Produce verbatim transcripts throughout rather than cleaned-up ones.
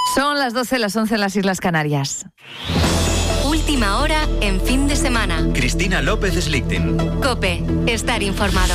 Son las doce, las once en las Islas Canarias. Última hora en fin de semana. Cristina López Slichting. COPE. Estar informado.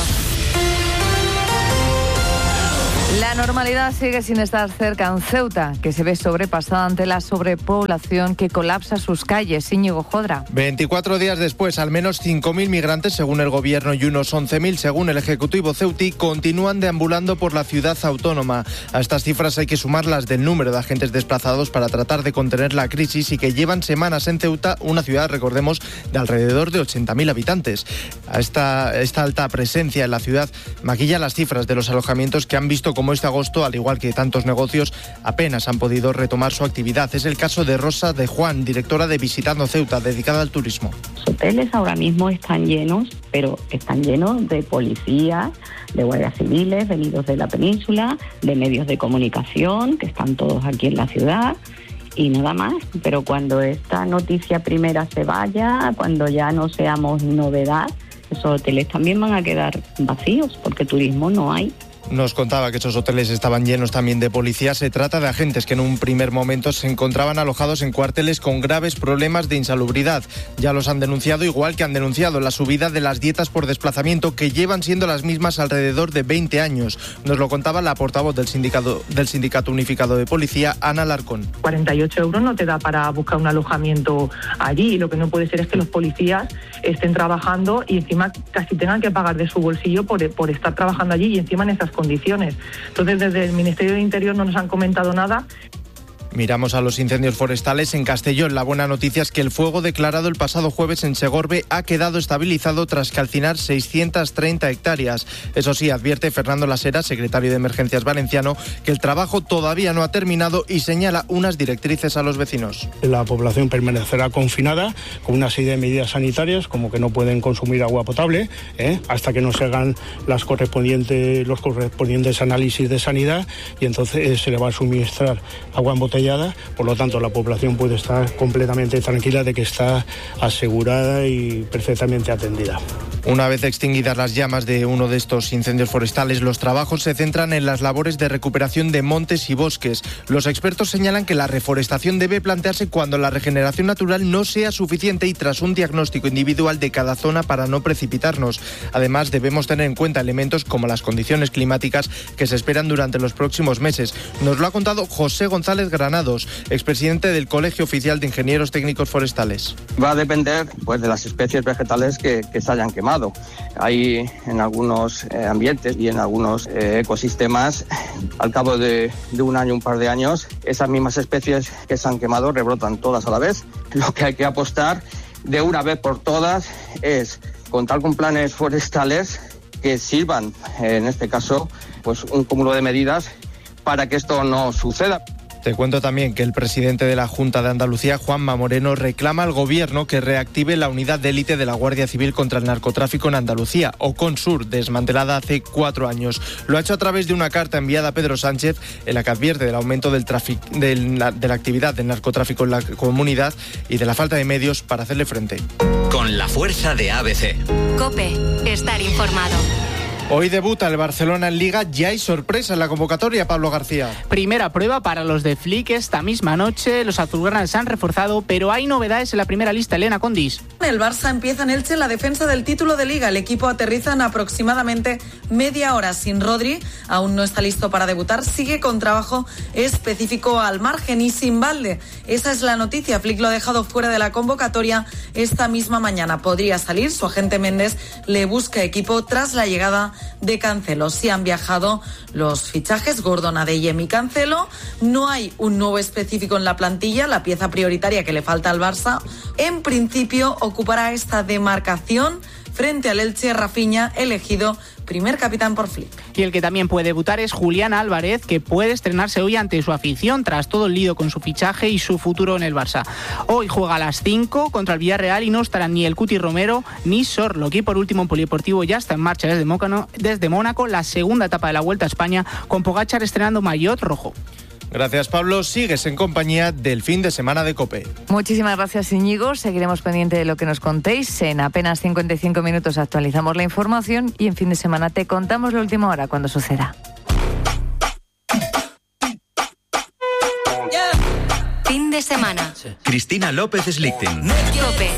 La normalidad sigue sin estar cerca en Ceuta, que se ve sobrepasada ante la sobrepoblación que colapsa sus calles. Íñigo Jodra. veinticuatro días después, al menos cinco mil migrantes, según el gobierno, y unos once mil, según el Ejecutivo ceutí, continúan deambulando por la ciudad autónoma. A estas cifras hay que sumar las del número de agentes desplazados para tratar de contener la crisis y que llevan semanas en Ceuta, una ciudad, recordemos, de alrededor de ochenta mil habitantes. A esta, esta alta presencia en la ciudad maquilla las cifras de los alojamientos que han visto como este agosto, al igual que tantos negocios, apenas han podido retomar su actividad. Es el caso de Rosa de Juan, directora de Visitando Ceuta, dedicada al turismo. Los hoteles ahora mismo están llenos, pero están llenos de policías, de guardias civiles venidos de la península, de medios de comunicación, que están todos aquí en la ciudad, y nada más. Pero cuando esta noticia primera se vaya, cuando ya no seamos novedad, esos hoteles también van a quedar vacíos, porque turismo no hay. Nos contaba que esos hoteles estaban llenos también de policía. Se trata de agentes que en un primer momento se encontraban alojados en cuarteles con graves problemas de insalubridad. Ya los han denunciado, igual que han denunciado la subida de las dietas por desplazamiento, que llevan siendo las mismas alrededor de veinte años. Nos lo contaba la portavoz del sindicato, del Sindicato Unificado de Policía, Ana Larcón. cuarenta y ocho euros no te da para buscar un alojamiento allí. Lo que no puede ser es que los policías estén trabajando y encima casi tengan que pagar de su bolsillo por, por estar trabajando allí y encima en esas condiciones. Entonces, desde el Ministerio de Interior no nos han comentado nada. Miramos a los incendios forestales en Castellón. La buena noticia es que el fuego declarado el pasado jueves en Segorbe ha quedado estabilizado tras calcinar seiscientas treinta hectáreas. Eso sí, advierte Fernando Lasera, secretario de Emergencias valenciano, que el trabajo todavía no ha terminado y señala unas directrices a los vecinos. La población permanecerá confinada con una serie de medidas sanitarias, como que no pueden consumir agua potable, ¿eh? hasta que no se hagan las correspondientes, los correspondientes análisis de sanidad, y entonces eh, se le va a suministrar agua embotellada. Por lo tanto, la población puede estar completamente tranquila de que está asegurada y perfectamente atendida. Una vez extinguidas las llamas de uno de estos incendios forestales, los trabajos se centran en las labores de recuperación de montes y bosques. Los expertos señalan que la reforestación debe plantearse cuando la regeneración natural no sea suficiente y tras un diagnóstico individual de cada zona para no precipitarnos. Además, debemos tener en cuenta elementos como las condiciones climáticas que se esperan durante los próximos meses. Nos lo ha contado José González Granados, expresidente del Colegio Oficial de Ingenieros Técnicos Forestales. Va a depender pues, de las especies vegetales que, que se hayan quemado. Hay en algunos eh, ambientes y en algunos eh, ecosistemas, al cabo de, de un año, un par de años, esas mismas especies que se han quemado rebrotan todas a la vez. Lo que hay que apostar de una vez por todas es contar con planes forestales que sirvan, eh, en este caso, pues un cúmulo de medidas para que esto no suceda. Te cuento también que el presidente de la Junta de Andalucía, Juanma Moreno, reclama al Gobierno que reactive la unidad de élite de la Guardia Civil contra el narcotráfico en Andalucía, OCONSUR, desmantelada hace cuatro años. Lo ha hecho a través de una carta enviada a Pedro Sánchez, en la que advierte del aumento del tráfico, del, de la actividad del narcotráfico en la comunidad y de la falta de medios para hacerle frente. Con la fuerza de A B C. COPE. Estar informado. Hoy debuta el Barcelona en Liga, ya hay sorpresa en la convocatoria, Pablo García. Primera prueba para los de Flick esta misma noche, los azulgranas se han reforzado, pero hay novedades en la primera lista, Elena Condis. El Barça empieza en Elche la defensa del título de Liga, el equipo aterriza en aproximadamente media hora sin Rodri, aún no está listo para debutar, sigue con trabajo específico al margen y sin Valde. Esa es la noticia, Flick lo ha dejado fuera de la convocatoria esta misma mañana, podría salir, su agente Méndez le busca equipo tras la llegada de Cancelo. Sí han viajado los fichajes Gordon, Adeyemi y Cancelo. No hay un nuevo específico en la plantilla, la pieza prioritaria que le falta al Barça. En principio ocupará esta demarcación frente al Elche Rafinha, elegido primer capitán por Flick. Y el que también puede debutar es Julián Álvarez, que puede estrenarse hoy ante su afición tras todo el lío con su fichaje y su futuro en el Barça. Hoy juega a las cinco contra el Villarreal y no estarán ni el Cuti Romero ni Sorlock. Y por último, en polideportivo ya está en marcha desde Mónaco, desde Mónaco la segunda etapa de la Vuelta a España, con Pogačar estrenando maillot rojo. Gracias, Pablo. Sigues en compañía del fin de semana de COPE. Muchísimas gracias, Íñigo. Seguiremos pendiente de lo que nos contéis. En apenas cincuenta y cinco minutos actualizamos la información y en fin de semana te contamos la última hora cuando suceda. Yeah. Fin de semana. Cristina López Slichting. Cope.